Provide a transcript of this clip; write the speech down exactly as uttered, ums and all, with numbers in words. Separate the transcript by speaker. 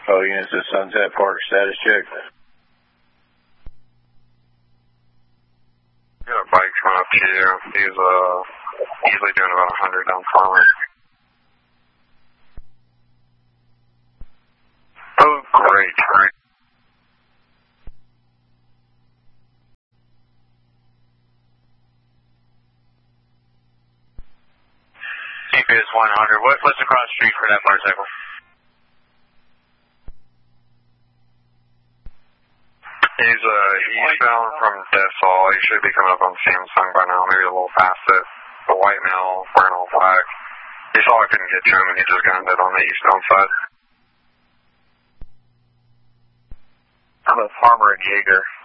Speaker 1: All units at Sunset Park, status check.
Speaker 2: Got a bike coming up to you. He's uh, easily doing about one hundred down Farmer. Oh, great, great.
Speaker 3: C P is one hundred. What, what's the cross street for that motorcycle?
Speaker 2: He's uh, eastbound from Dessall. He should be coming up on Samsung by now, maybe a little past it. The white male wearing all black. He saw I couldn't get to him, and he just got it on the eastbound side.
Speaker 3: I'm a Farmer and Jaeger.